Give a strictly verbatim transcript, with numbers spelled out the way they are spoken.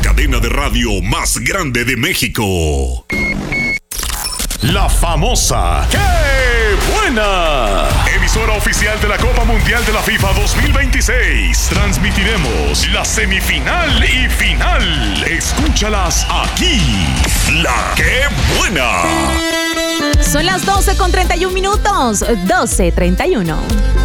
cadena de radio más grande de México. La famosa ¡Qué buena! Emisora oficial de la Copa Mundial de la FIFA dos mil veintiséis. Transmitiremos la semifinal y final. Escúchalas aquí. La ¡Qué buena! Son las doce con treinta y un minutos. doce treinta y uno.